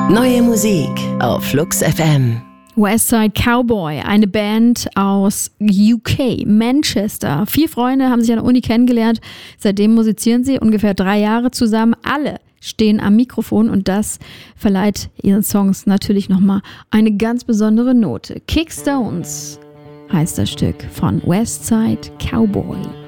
Neue Musik auf Flux FM. Westside Cowboy, eine Band aus UK, Manchester. 4 Freunde haben sich an der Uni kennengelernt. Seitdem musizieren sie ungefähr 3 Jahre zusammen. Alle stehen am Mikrofon und das verleiht ihren Songs natürlich nochmal eine ganz besondere Note. Kickstones heißt das Stück von Westside Cowboy.